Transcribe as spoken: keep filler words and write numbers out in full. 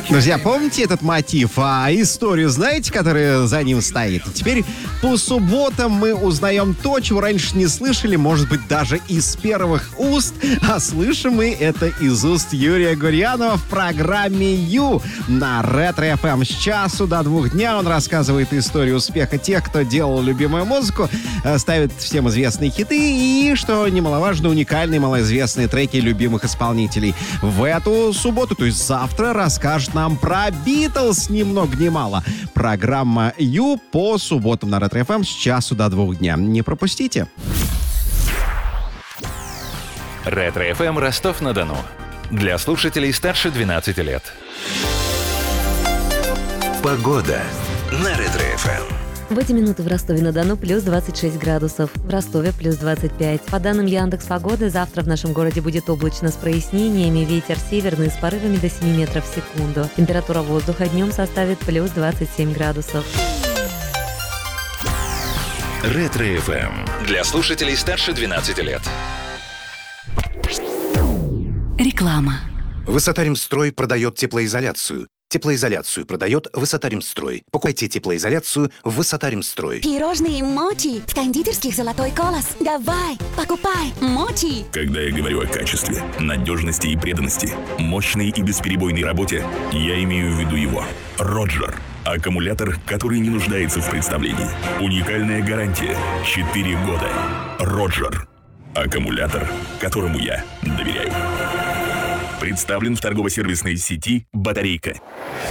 Друзья, помните этот мотив, а историю знаете, которая за ним стоит? И теперь по субботам мы узнаем то, чего раньше не слышали, может быть, даже из первых уст, а слышим мы это из уст Юрия Гурьянова в программе «Ю» на Ретро-эф эм. С часу до двух дня он рассказывает историю успеха тех, кто делал любимую музыку, ставит всем известные хиты и, что немаловажно, уникальные малоизвестные треки любимых исполнителей. В эту субботу, то есть завтра, расскажет нам про Битлз ни много ни мало. Программа «Ю» по субботам на Ретро-эф эм с часу до двух дня. Не пропустите. Ретро-эф эм Ростов-на-Дону. Для слушателей старше двенадцати лет. Погода на Ретро-эф эм. В эти минуты в Ростове-на-Дону плюс двадцать шесть градусов, в Ростове плюс двадцать пять. По данным Яндекс.Погоды, завтра в нашем городе будет облачно с прояснениями, ветер северный с порывами до семи метров в секунду. Температура воздуха днем составит плюс двадцать семь градусов. Ретро-эф эм. Для слушателей старше двенадцати лет. Реклама. Высотаримстрой продает теплоизоляцию. Теплоизоляцию продает Высотаримстрой. Покупайте теплоизоляцию в Высотаримстрой. Пирожные Мочи в кондитерских «Золотой колос». Давай, покупай Мочи. Когда я говорю о качестве, надежности и преданности, мощной и бесперебойной работе, я имею в виду его. Роджер. Аккумулятор, который не нуждается в представлении. Уникальная гарантия. четыре года. Роджер. Аккумулятор, которому я доверяю. Представлен в торгово-сервисной сети «Батарейка».